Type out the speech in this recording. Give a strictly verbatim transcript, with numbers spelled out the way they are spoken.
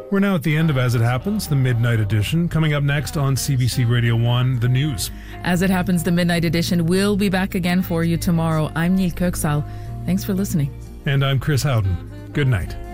We're now at the end of As It Happens, the Midnight Edition. Coming up next on C B C Radio one, the news. As It Happens, the Midnight Edition will be back again for you tomorrow. I'm Neil Kirksall. Thanks for listening. And I'm Chris Howden. Good night.